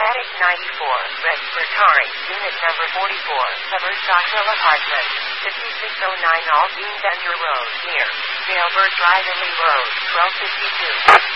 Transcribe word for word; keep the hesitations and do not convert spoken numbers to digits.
Attic ninety-four, Red Bertari, Unit number forty-four, Haverstock Hill Apartment, fifty-six oh nine Aldine Bender Road, near Jailbird Drive and Lee Road, twelve fifty-two.